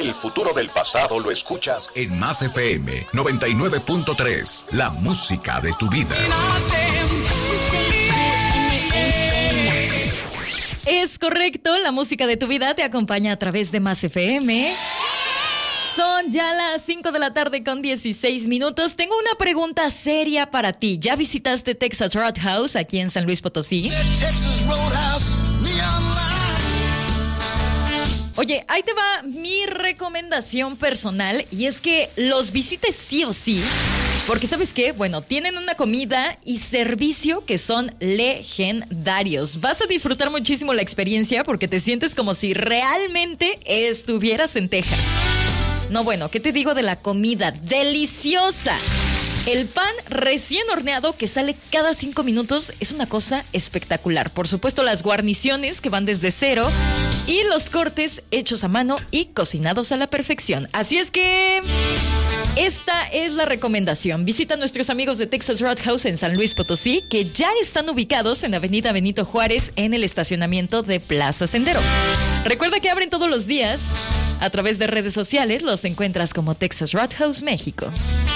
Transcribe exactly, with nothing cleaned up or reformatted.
El futuro del pasado lo escuchas en Más F M noventa y nueve punto tres, la música de tu vida. Es correcto, la música de tu vida te acompaña a través de Más F M. Son ya las cinco de la tarde con dieciséis minutos. Tengo una pregunta seria para ti. ¿Ya visitaste Texas Roadhouse aquí en San Luis Potosí? Oye, ahí te va mi recomendación personal y es que los visites sí o sí. Porque ¿sabes qué? Bueno, tienen una comida y servicio que son legendarios. Vas a disfrutar muchísimo la experiencia porque te sientes como si realmente estuvieras en Texas. No, bueno, ¿qué te digo de la comida? ¡Deliciosa! El pan recién horneado que sale cada cinco minutos es una cosa espectacular. Por supuesto, las guarniciones que van desde cero y los cortes hechos a mano y cocinados a la perfección. Así es que esta es la recomendación. Visita a nuestros amigos de Texas Roadhouse en San Luis Potosí, que ya están ubicados en Avenida Benito Juárez en el estacionamiento de Plaza Sendero. Recuerda que abren todos los días. A través de redes sociales los encuentras como Texas Roadhouse México.